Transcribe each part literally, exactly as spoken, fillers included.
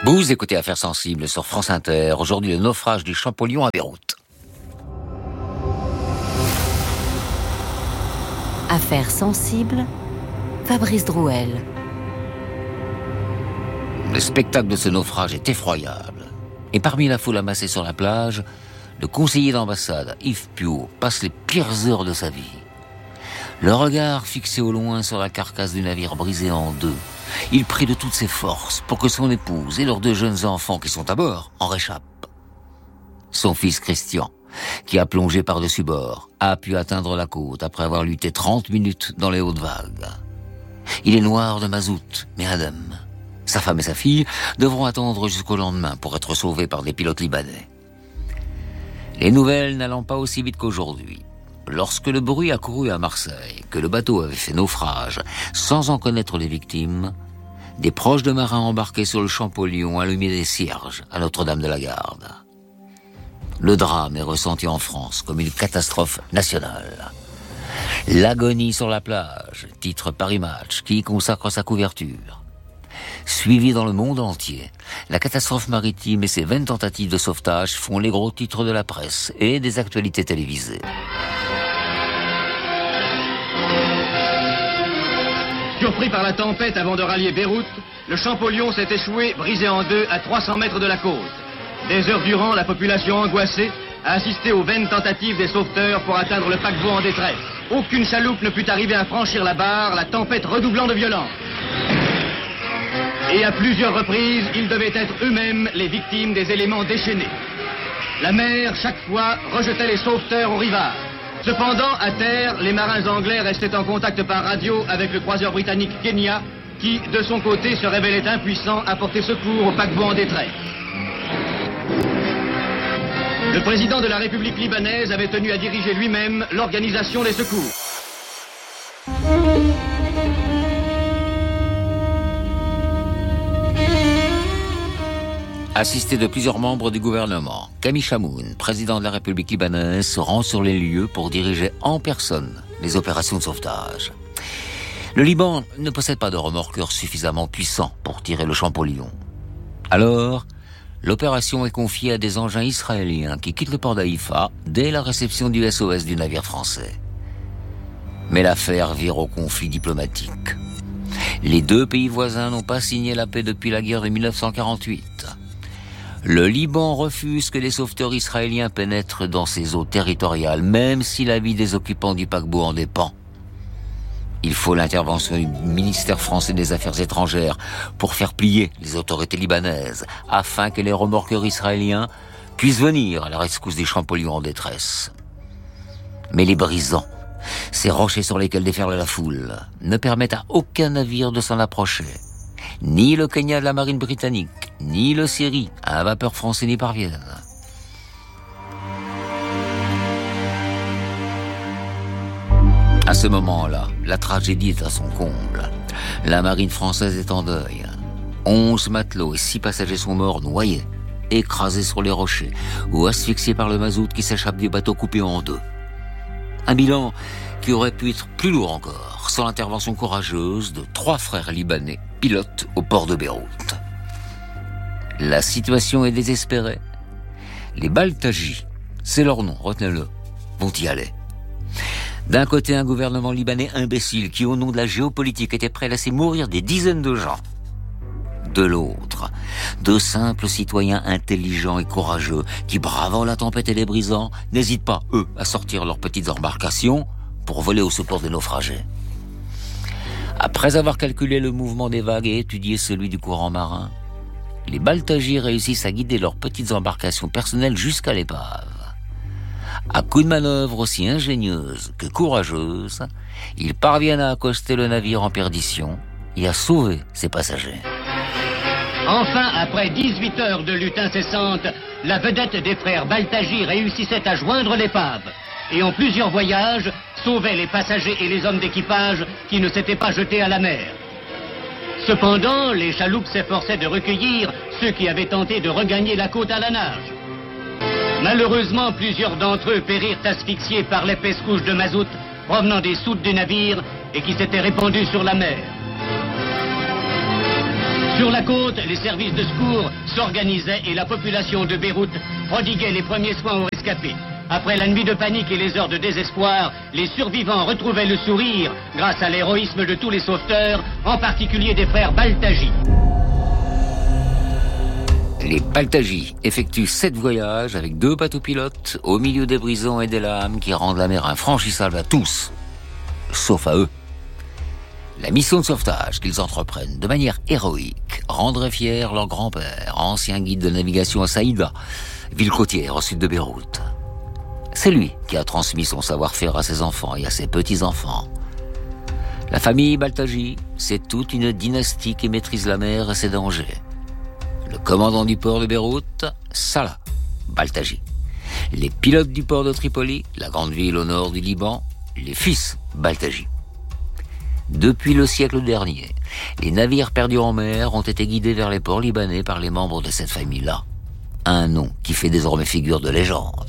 Vous écoutez Affaires sensibles sur France Inter. Aujourd'hui, le naufrage du Champollion à Beyrouth. Affaires sensibles, Fabrice Drouel. Le spectacle de ce naufrage est effroyable. Et parmi la foule amassée sur la plage, le conseiller d'ambassade, Yves Puot, passe les pires heures de sa vie. Le regard fixé au loin sur la carcasse du navire brisé en deux, il prie de toutes ses forces pour que son épouse et leurs deux jeunes enfants qui sont à bord en réchappent. Son fils Christian, qui a plongé par-dessus bord, a pu atteindre la côte après avoir lutté trente minutes dans les hautes vagues. Il est noir de mazout, mais indemne. Sa femme et sa fille devront attendre jusqu'au lendemain pour être sauvés par des pilotes libanais. Les nouvelles n'allant pas aussi vite qu'aujourd'hui, lorsque le bruit a couru à Marseille que le bateau avait fait naufrage sans en connaître les victimes, des proches de marins embarqués sur le Champollion allumaient des cierges à Notre-Dame de la Garde. Le drame est ressenti en France comme une catastrophe nationale. L'agonie sur la plage, titre Paris Match, qui y consacre sa couverture. Suivi dans le monde entier, la catastrophe maritime et ses vaines tentatives de sauvetage font les gros titres de la presse et des actualités télévisées. Surpris par la tempête avant de rallier Beyrouth, le Champollion s'est échoué, brisé en deux, à trois cents mètres de la côte. Des heures durant, la population angoissée a assisté aux vaines tentatives des sauveteurs pour atteindre le paquebot en détresse. Aucune chaloupe ne put arriver à franchir la barre, la tempête redoublant de violence. Et à plusieurs reprises, ils devaient être eux-mêmes les victimes des éléments déchaînés. La mer, chaque fois, rejetait les sauveteurs au rivage. Cependant, à terre, les marins anglais restaient en contact par radio avec le croiseur britannique Kenya, qui, de son côté, se révélait impuissant à porter secours au paquebot en détresse. Le président de la République libanaise avait tenu à diriger lui-même l'organisation des secours. Assisté de plusieurs membres du gouvernement, Camille Chamoun, président de la République libanaise, se rend sur les lieux pour diriger en personne les opérations de sauvetage. Le Liban ne possède pas de remorqueur suffisamment puissant pour tirer le Champollion. Alors, l'opération est confiée à des engins israéliens qui quittent le port d'Haïfa dès la réception du S O S du navire français. Mais l'affaire vire au conflit diplomatique. Les deux pays voisins n'ont pas signé la paix depuis la guerre de mille neuf cent quarante-huit. Le Liban refuse que les sauveteurs israéliens pénètrent dans ses eaux territoriales, même si la vie des occupants du paquebot en dépend. Il faut l'intervention du ministère français des Affaires étrangères pour faire plier les autorités libanaises, afin que les remorqueurs israéliens puissent venir à la rescousse des Champollions en détresse. Mais les brisants, ces rochers sur lesquels déferle la foule, ne permettent à aucun navire de s'en approcher. Ni le Kenya de la marine britannique, ni le Syrie, à un vapeur français n'y parviennent. À ce moment-là, la tragédie est à son comble. La marine française est en deuil. Onze matelots et six passagers sont morts noyés, écrasés sur les rochers ou asphyxiés par le mazout qui s'échappe du bateau coupé en deux. Un bilan qui aurait pu être plus lourd encore, sans l'intervention courageuse de trois frères libanais, pilotes au port de Beyrouth. La situation est désespérée. Les Baltagi, c'est leur nom, retenez-le, vont y aller. D'un côté, un gouvernement libanais imbécile qui, au nom de la géopolitique, était prêt à laisser mourir des dizaines de gens. De l'autre, de simples citoyens intelligents et courageux qui, bravant la tempête et les brisants, n'hésitent pas, eux, à sortir leurs petites embarcations pour voler au secours des naufragés. Après avoir calculé le mouvement des vagues et étudié celui du courant marin, les Baltagi réussissent à guider leurs petites embarcations personnelles jusqu'à l'épave. À coups de manœuvre aussi ingénieuse que courageuse, ils parviennent à accoster le navire en perdition et à sauver ses passagers. Enfin, après dix-huit heures de lutte incessante, la vedette des frères Baltagi réussissait à joindre l'épave et en plusieurs voyages sauvait les passagers et les hommes d'équipage qui ne s'étaient pas jetés à la mer. Cependant, les chaloupes s'efforçaient de recueillir ceux qui avaient tenté de regagner la côte à la nage. Malheureusement, plusieurs d'entre eux périrent asphyxiés par l'épaisse couche de mazout provenant des soutes du navire et qui s'était répandue sur la mer. Sur la côte, les services de secours s'organisaient et la population de Beyrouth prodiguait les premiers soins aux rescapés. Après la nuit de panique et les heures de désespoir, les survivants retrouvaient le sourire grâce à l'héroïsme de tous les sauveteurs, en particulier des frères Baltagi. Les Baltagi effectuent sept voyages avec deux bateaux pilotes au milieu des brisants et des lames qui rendent la mer infranchissable à tous, sauf à eux. La mission de sauvetage qu'ils entreprennent de manière héroïque rendrait fier leur grand-père, ancien guide de navigation à Saïda, ville côtière au sud de Beyrouth. C'est lui qui a transmis son savoir-faire à ses enfants et à ses petits-enfants. La famille Baltagi, c'est toute une dynastie qui maîtrise la mer et ses dangers. Le commandant du port de Beyrouth, Salah Baltagi. Les pilotes du port de Tripoli, la grande ville au nord du Liban, les fils Baltagi. Depuis le siècle dernier, les navires perdus en mer ont été guidés vers les ports libanais par les membres de cette famille-là. Un nom qui fait désormais figure de légende.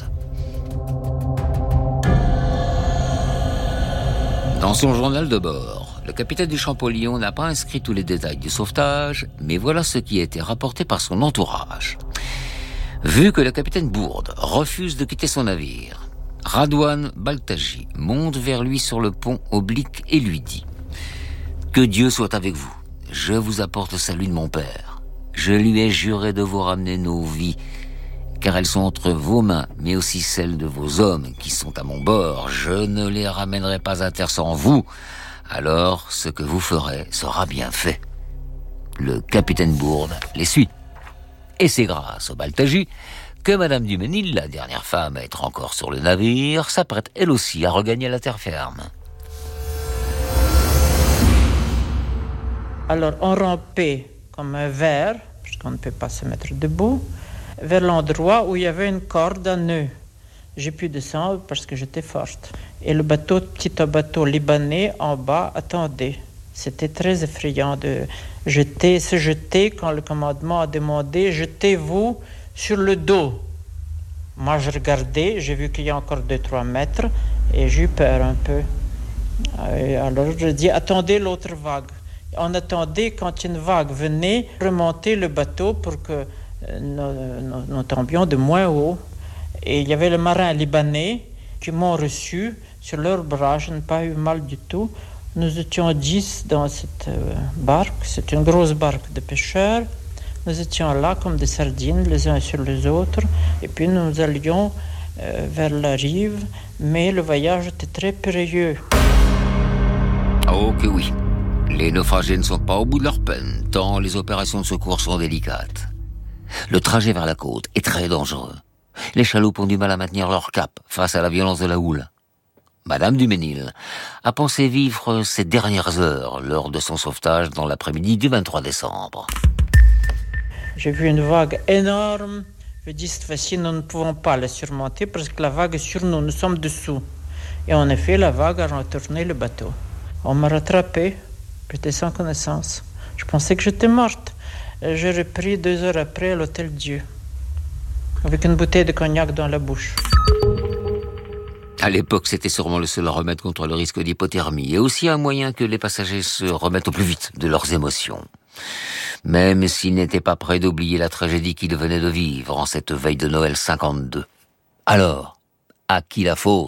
Dans son journal de bord, le capitaine du Champollion n'a pas inscrit tous les détails du sauvetage, mais voilà ce qui a été rapporté par son entourage. Vu que le capitaine Bourde refuse de quitter son navire, Radouane Baltagi monte vers lui sur le pont oblique et lui dit « Que Dieu soit avec vous. Je vous apporte le salut de mon père. Je lui ai juré de vous ramener nos vies, car elles sont entre vos mains, mais aussi celles de vos hommes qui sont à mon bord. Je ne les ramènerai pas à terre sans vous. Alors, ce que vous ferez sera bien fait. » Le capitaine Bourde les suit. Et c'est grâce au Baltagi que Madame Duménil, la dernière femme à être encore sur le navire, s'apprête elle aussi à regagner la terre ferme. Alors, on rampait comme un ver, puisqu'on ne peut pas se mettre debout, vers l'endroit où il y avait une corde à nœud. J'ai pu descendre parce que j'étais forte. Et le bateau, petit bateau libanais en bas, attendait. C'était très effrayant de jeter, se jeter quand le commandement a demandé « Jetez-vous sur le dos ». Moi, je regardais, j'ai vu qu'il y a encore deux trois mètres et j'ai eu peur un peu. Et alors, je dis « Attendez l'autre vague ». On attendait quand une vague venait remonter le bateau pour que nous, nous, nous tombions de moins haut. Et il y avait les marins libanais qui m'ont reçu sur leur bras. Je n'ai pas eu mal du tout. Nous étions dix dans cette barque. C'est une grosse barque de pêcheurs. Nous étions là comme des sardines, les uns sur les autres. Et puis nous allions euh, vers la rive. Mais le voyage était très périlleux. Oh que oui. Les naufragés ne sont pas au bout de leur peine, tant les opérations de secours sont délicates. Le trajet vers la côte est très dangereux. Les chaloupes ont du mal à maintenir leur cap face à la violence de la houle. Madame Duménil a pensé vivre ses dernières heures lors de son sauvetage dans l'après-midi du vingt-trois décembre. J'ai vu une vague énorme. Je dis, cette fois-ci, nous ne pouvons pas la surmonter parce que la vague est sur nous, nous sommes dessous. Et en effet, la vague a retourné le bateau. On m'a rattrapé. J'étais sans connaissance. Je pensais que j'étais morte. J'ai repris deux heures après à l'Hôtel Dieu, avec une bouteille de cognac dans la bouche. À l'époque, c'était sûrement le seul remède contre le risque d'hypothermie, et aussi un moyen que les passagers se remettent au plus vite de leurs émotions. Même s'ils n'étaient pas prêts d'oublier la tragédie qu'ils venaient de vivre en cette veille de Noël cinquante-deux. Alors, à qui la faute ?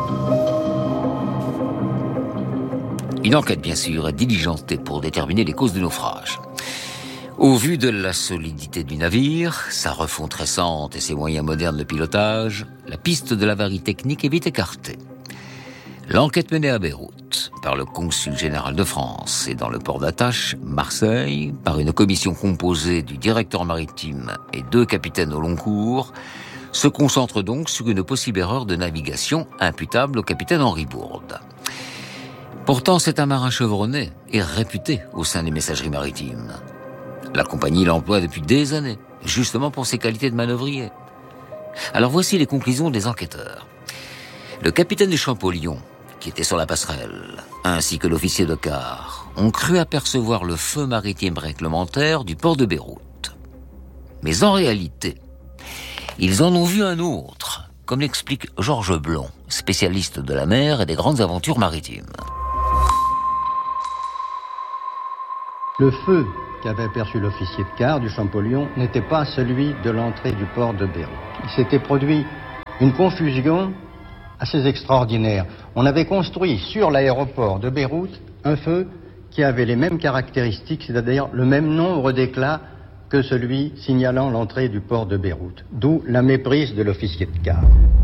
Une enquête, bien sûr, est diligentée pour déterminer les causes du naufrage. Au vu de la solidité du navire, sa refonte récente et ses moyens modernes de pilotage, la piste de l'avarie technique est vite écartée. L'enquête menée à Beyrouth par le consul général de France et dans le port d'attache, Marseille, par une commission composée du directeur maritime et deux capitaines au long cours, se concentre donc sur une possible erreur de navigation imputable au capitaine Henri Bourde. Pourtant, c'est un marin chevronné et réputé au sein des messageries maritimes. La compagnie l'emploie depuis des années, justement pour ses qualités de manœuvrier. Alors voici les conclusions des enquêteurs. Le capitaine du Champollion, qui était sur la passerelle, ainsi que l'officier de quart, ont cru apercevoir le feu maritime réglementaire du port de Beyrouth. Mais en réalité, ils en ont vu un autre, comme l'explique Georges Blond, spécialiste de la mer et des grandes aventures maritimes. Le feu qu'avait aperçu l'officier de quart du Champollion n'était pas celui de l'entrée du port de Beyrouth. Il s'était produit une confusion assez extraordinaire. On avait construit sur l'aéroport de Beyrouth un feu qui avait les mêmes caractéristiques, c'est-à-dire le même nombre d'éclats que celui signalant l'entrée du port de Beyrouth. D'où la méprise de l'officier de quart.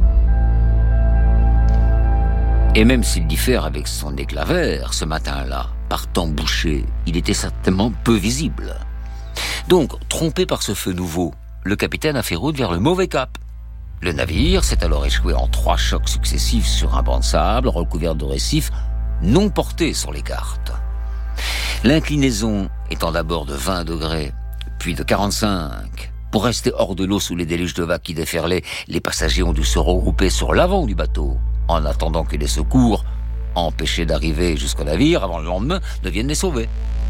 Et même s'il diffère avec son éclat vert ce matin-là, par temps bouché, il était certainement peu visible. Donc, trompé par ce feu nouveau, le capitaine a fait route vers le mauvais cap. Le navire s'est alors échoué en trois chocs successifs sur un banc de sable recouvert de récifs non portés sur les cartes. L'inclinaison étant d'abord de vingt degrés, puis de quarante-cinq. Pour rester hors de l'eau sous les déluges de vagues qui déferlaient, les passagers ont dû se regrouper sur l'avant du bateau, en attendant que les secours, empêchés d'arriver jusqu'au navire avant le lendemain, ne viennent les sauver.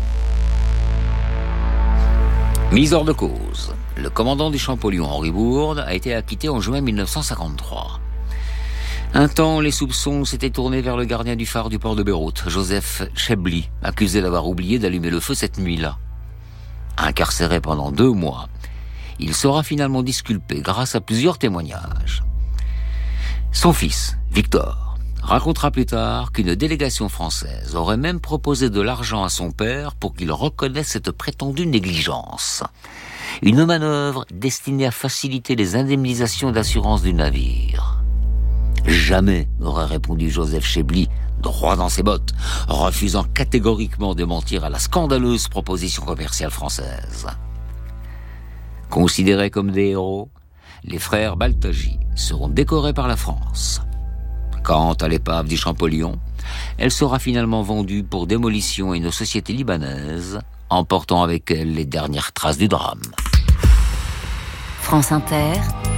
Mis hors de cause, le commandant du Champollion, Henri Bourde, a été acquitté en juin mille neuf cent cinquante-trois. Un temps, les soupçons s'étaient tournés vers le gardien du phare du port de Beyrouth, Joseph Chebli, accusé d'avoir oublié d'allumer le feu cette nuit-là. Incarcéré pendant deux mois, il sera finalement disculpé grâce à plusieurs témoignages. Son fils, Victor, racontera plus tard qu'une délégation française aurait même proposé de l'argent à son père pour qu'il reconnaisse cette prétendue négligence. Une manœuvre destinée à faciliter les indemnisations d'assurance du navire. Jamais, aurait répondu Joseph Chebli, droit dans ses bottes, refusant catégoriquement de mentir à la scandaleuse proposition commerciale française. Considérés comme des héros, les frères Baltagi seront décorés par la France. Quant à l'épave du Champollion, elle sera finalement vendue pour démolition à une société libanaise, emportant avec elle les dernières traces du drame. France Inter.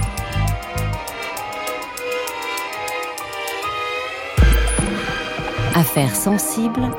Affaires sensibles.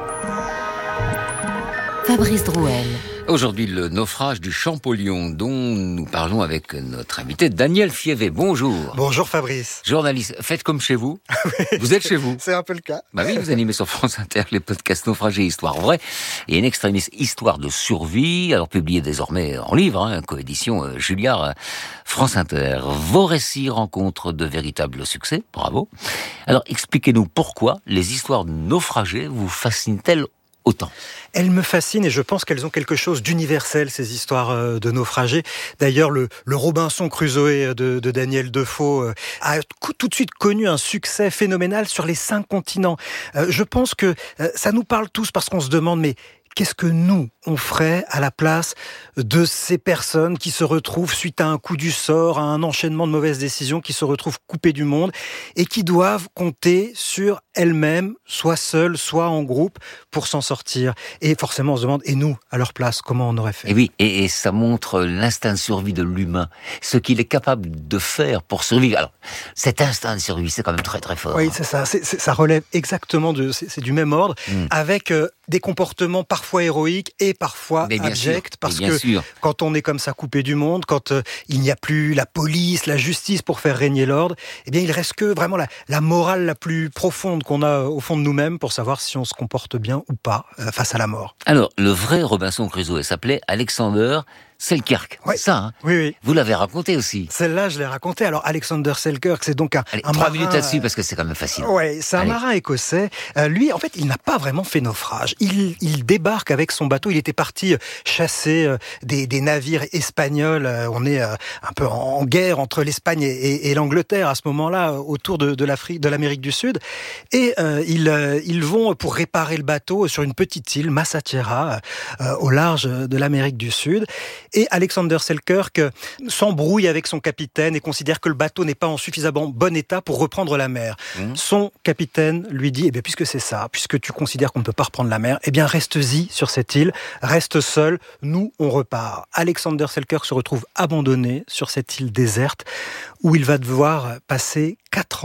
Fabrice Drouel. Aujourd'hui, le naufrage du Champollion, dont nous parlons avec notre invité Daniel Fievé. Bonjour. Bonjour Fabrice. Journaliste, faites comme chez vous. Vous êtes chez vous. C'est un peu le cas. Bah oui, vous animez sur France Inter les podcasts Naufragés Histoire Vraie et une extrémiste Histoire de survie, alors publié désormais en livre, hein, coédition euh, Julliard, euh, France Inter. Vos récits rencontrent de véritables succès, bravo. Alors expliquez-nous pourquoi les histoires de naufragés vous fascinent-elles autant? Elles me fascinent et je pense qu'elles ont quelque chose d'universel, ces histoires de naufragés. D'ailleurs, le, le Robinson Crusoe de, de Daniel Defoe a tout de suite connu un succès phénoménal sur les cinq continents. Euh, je pense que euh, ça nous parle tous parce qu'on se demande, mais qu'est-ce que nous, on ferait à la place de ces personnes qui se retrouvent, suite à un coup du sort, à un enchaînement de mauvaises décisions, qui se retrouvent coupées du monde et qui doivent compter sur elles-mêmes, soit seules, soit en groupe, pour s'en sortir. Et forcément, on se demande, et nous, à leur place, comment on aurait fait? Et oui, et, et ça montre l'instinct de survie de l'humain, ce qu'il est capable de faire pour survivre. Alors, cet instinct de survie, c'est quand même très très fort. Oui, c'est ça. C'est, c'est, ça relève exactement de, c'est, c'est du même ordre, mmh. avec euh, des comportements parfois héroïques et parfois abjects, parce que sûr. Quand on est comme ça coupé du monde, quand euh, il n'y a plus la police, la justice pour faire régner l'ordre, eh bien il reste que vraiment la, la morale la plus profonde qu'on a au fond de nous-mêmes pour savoir si on se comporte bien ou pas euh, face à la mort. Alors, le vrai Robinson Crusoe s'appelait Alexander Selkirk, ouais. c'est ça, hein? Oui, oui. Vous l'avez raconté aussi. Celle-là, je l'ai racontée. Alors, Alexander Selkirk, c'est donc un, Allez, un trois marin... minutes là-dessus, parce que c'est quand même facile. Ouais, c'est un Allez. marin écossais. Euh, lui, en fait, il n'a pas vraiment fait naufrage. Il, il débarque avec son bateau. Il était parti chasser euh, des, des navires espagnols. Euh, on est euh, un peu en, en guerre entre l'Espagne et, et, et l'Angleterre à ce moment-là, autour de, de l'Afrique, de l'Amérique du Sud. Et euh, ils, euh, ils vont pour réparer le bateau sur une petite île, Massachera, euh, au large de l'Amérique du Sud. Et Alexander Selkirk s'embrouille avec son capitaine et considère que le bateau n'est pas en suffisamment bon état pour reprendre la mer. Mmh. Son capitaine lui dit, eh bien, puisque c'est ça, puisque tu considères qu'on ne peut pas reprendre la mer, eh bien, reste-y sur cette île, reste seul, nous, on repart. Alexander Selkirk se retrouve abandonné sur cette île déserte où il va devoir passer quatre ans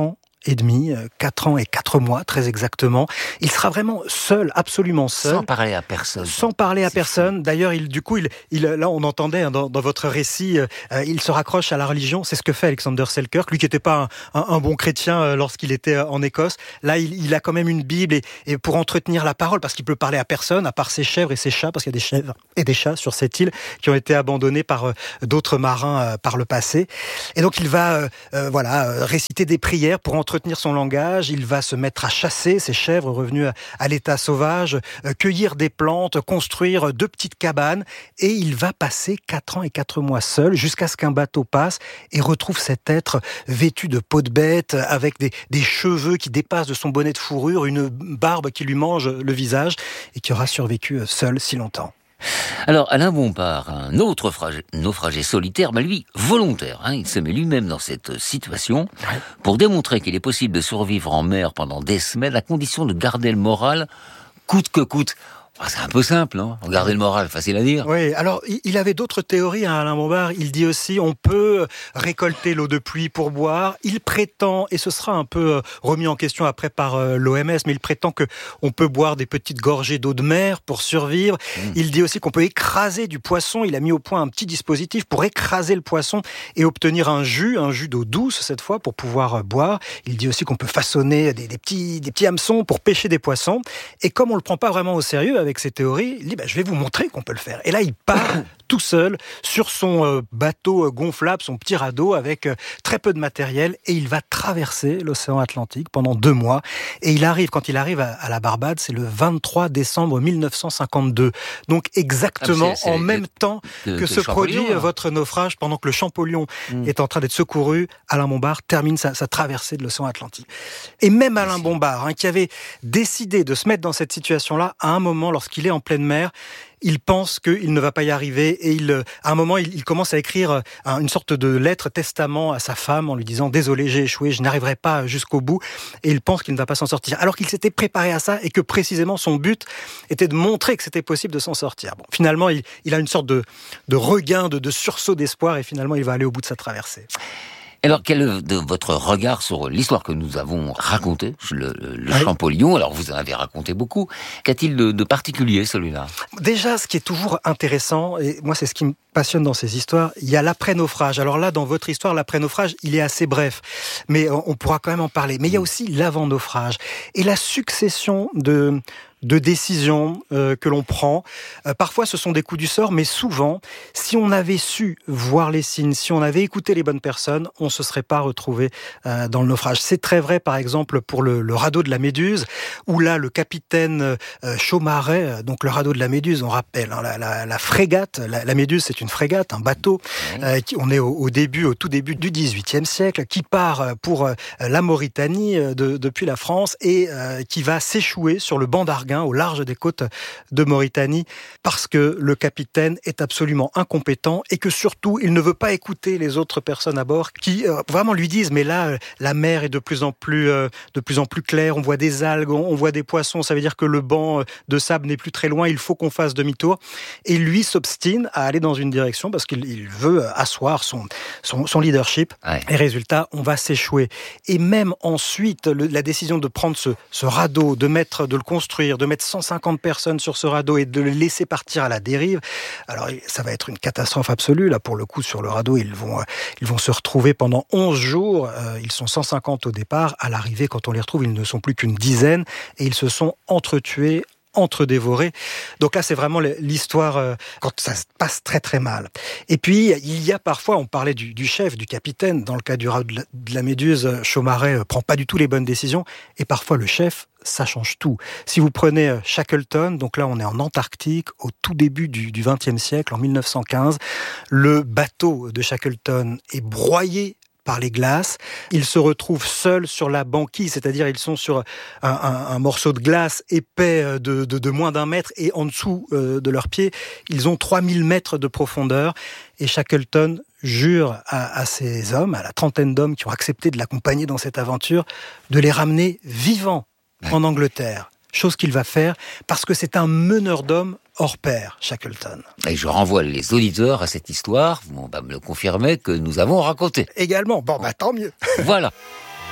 et demi, quatre ans et quatre mois très exactement. Il sera vraiment seul, absolument seul. Sans parler à personne. Sans parler à C'est personne. fou. D'ailleurs, il, du coup, il, il, là, on entendait hein, dans, dans votre récit, euh, il se raccroche à la religion. C'est ce que fait Alexander Selkirk, lui qui n'était pas un, un, un bon chrétien euh, lorsqu'il était en Écosse. Là, il, il a quand même une Bible et, et pour entretenir la parole, parce qu'il peut parler à personne, à part ses chèvres et ses chats, parce qu'il y a des chèvres et des chats sur cette île qui ont été abandonnés par euh, d'autres marins euh, par le passé. Et donc, il va euh, euh, voilà, euh, réciter des prières pour entretenir son langage. Il va se mettre à chasser ces chèvres revenues à, à l'état sauvage, euh, cueillir des plantes, construire deux petites cabanes. Et il va passer quatre ans et quatre mois seul jusqu'à ce qu'un bateau passe et retrouve cet être vêtu de peau de bête, avec des, des cheveux qui dépassent de son bonnet de fourrure, une barbe qui lui mange le visage et qui aura survécu seul si longtemps. Alors, Alain Bompard, un autre naufragé, naufragé solitaire, mais lui, volontaire, hein, il se met lui-même dans cette situation Ouais. pour démontrer qu'il est possible de survivre en mer pendant des semaines à condition de garder le moral coûte que coûte. Ah, c'est un peu simple, non ? Garder le moral, facile à dire. Oui, alors il avait d'autres théories, hein, Alain Bompard. Il dit aussi on peut récolter l'eau de pluie pour boire. Il prétend, et ce sera un peu remis en question après par l'O M S, mais il prétend que on peut boire des petites gorgées d'eau de mer pour survivre. Mmh. Il dit aussi qu'on peut écraser du poisson. Il a mis au point un petit dispositif pour écraser le poisson et obtenir un jus, un jus d'eau douce cette fois pour pouvoir boire. Il dit aussi qu'on peut façonner des, des petits, des petits hameçons pour pêcher des poissons. Et comme on le prend pas vraiment au sérieux avec ses théories, il dit bah, je vais vous montrer qu'on peut le faire. Et là, il part tout seul sur son euh, bateau gonflable, son petit radeau avec euh, très peu de matériel, et il va traverser l'océan Atlantique pendant deux mois. Et il arrive, quand il arrive à, à la Barbade, c'est le vingt-trois décembre mille neuf cent cinquante-deux. Donc exactement ah, c'est, c'est en même de, temps de, que de se produit hein. votre naufrage, pendant que le Champollion mmh. est en train d'être secouru, Alain Bompard termine sa, sa traversée de l'océan Atlantique. Et même Alain Bompard, hein, qui avait décidé de se mettre dans cette situation-là, à un moment, lorsqu'il est en pleine mer, il pense qu'il ne va pas y arriver et il, à un moment, il, il commence à écrire une sorte de lettre testament à sa femme en lui disant « Désolé, j'ai échoué, je n'arriverai pas jusqu'au bout » et il pense qu'il ne va pas s'en sortir. Alors qu'il s'était préparé à ça et que précisément son but était de montrer que c'était possible de s'en sortir. Bon, finalement, il, il a une sorte de, de regain, de, de sursaut d'espoir et finalement, il va aller au bout de sa traversée. Alors, quel est de votre regard sur l'histoire que nous avons racontée, le, le oui. Champollion ? Alors, vous en avez raconté beaucoup. Qu'a-t-il de, de particulier, celui-là ? Déjà, ce qui est toujours intéressant, et moi, c'est ce qui me passionne dans ces histoires, il y a l'après-naufrage. Alors là, dans votre histoire, l'après-naufrage, il est assez bref, mais on pourra quand même en parler. Mais il y a aussi l'avant-naufrage. Et la succession de... de décisions euh, que l'on prend. Euh, parfois, ce sont des coups du sort, mais souvent, si on avait su voir les signes, si on avait écouté les bonnes personnes, on ne se serait pas retrouvé euh, dans le naufrage. C'est très vrai, par exemple, pour le, le radeau de la Méduse, où là, le capitaine euh, Chaumaret, donc le radeau de la Méduse, on rappelle, hein, la, la, la frégate, la, la Méduse, c'est une frégate, un bateau, euh, qui, on est au, au début, au tout début du dix-huitième siècle, qui part pour euh, la Mauritanie de, depuis la France et euh, qui va s'échouer sur le banc d'Arguin, au large des côtes de Mauritanie, parce que le capitaine est absolument incompétent et que surtout, il ne veut pas écouter les autres personnes à bord qui euh, vraiment lui disent « mais là, la mer est de plus en plus, euh, de plus en plus claire, on voit des algues, on voit des poissons, ça veut dire que le banc de sable n'est plus très loin, il faut qu'on fasse demi-tour ». Et lui s'obstine à aller dans une direction parce qu'il il veut asseoir son, son, son leadership. Ouais. Et résultat, on va s'échouer. Et même ensuite, le, la décision de prendre ce, ce radeau, de mettre, de le construire, de mettre cent cinquante personnes sur ce radeau et de le laisser partir à la dérive, alors ça va être une catastrophe absolue. Là, pour le coup, sur le radeau, ils vont, ils vont se retrouver pendant onze jours. Euh, ils sont cent cinquante au départ. À l'arrivée, quand on les retrouve, ils ne sont plus qu'une dizaine et ils se sont entretués, entre-dévorés. Donc là, c'est vraiment l'histoire euh, quand ça se passe très très mal. Et puis, il y a parfois, on parlait du, du chef, du capitaine, dans le cas du radeau de la, de la Méduse, Chaumaret euh, prend pas du tout les bonnes décisions, et parfois le chef, ça change tout. Si vous prenez Shackleton, donc là on est en Antarctique, au tout début du vingtième siècle, en mille neuf cent quinze, le bateau de Shackleton est broyé par les glaces. Ils se retrouvent seuls sur la banquise, c'est-à-dire ils sont sur un, un, un morceau de glace épais de, de, de moins d'un mètre et en dessous euh, de leurs pieds, ils ont trois mille mètres de profondeur. Et Shackleton jure à, à ces hommes, à la trentaine d'hommes qui ont accepté de l'accompagner dans cette aventure, de les ramener vivants en Angleterre. Chose qu'il va faire parce que c'est un meneur d'hommes hors pair, Shackleton. Et je renvoie les auditeurs à cette histoire, on va me le confirmer, que nous avons racontée. Également, bon bah tant mieux. Voilà.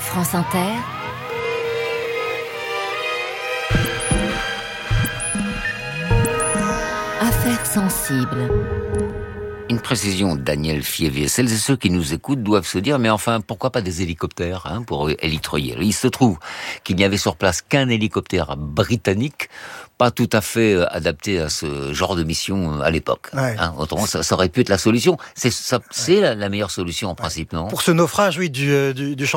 France Inter. Affaires sensibles. Une précision, Daniel Fievier. Celles et ceux qui nous écoutent doivent se dire, mais enfin, pourquoi pas des hélicoptères hein, pour élitreiller. Il se trouve qu'il n'y avait sur place qu'un hélicoptère britannique, pas tout à fait adapté à ce genre de mission à l'époque. Ouais. Hein, autrement, ça, ça aurait pu être la solution. C'est, ça, c'est ouais. la, la meilleure solution en principe, non ? Pour ce naufrage, oui, du, du, du